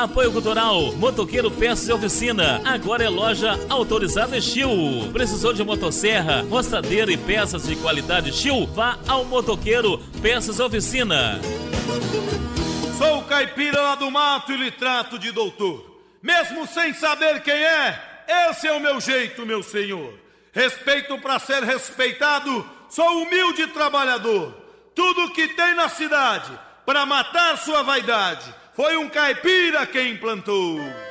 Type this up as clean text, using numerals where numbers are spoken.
Apoio Cultural, Motoqueiro Peças e Oficina. Agora é loja autorizada Estil. Precisou de motosserra, roçadeira e peças de qualidade Estil? Vá ao Motoqueiro Peças e Oficina. Sou caipira lá do mato e lhe trato de doutor. Mesmo sem saber quem é, esse é o meu jeito, meu senhor. Respeito para ser respeitado, sou humilde trabalhador. Tudo que tem na cidade, para matar sua vaidade, foi um caipira quem implantou.